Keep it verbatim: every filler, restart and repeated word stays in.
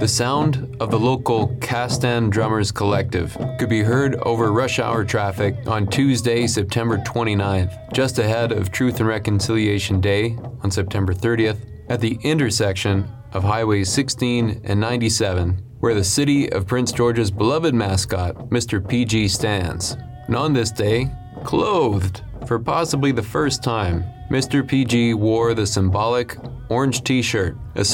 The sound of the local Castan Drummers Collective could be heard over rush hour traffic on Tuesday, September twenty-ninth, just ahead of Truth and Reconciliation Day on September thirtieth, at the intersection of Highways sixteen and ninety-seven, where the city of Prince George's beloved mascot, Mister P G, stands. And on this day, clothed for possibly the first time, Mister P G wore the symbolic orange t-shirt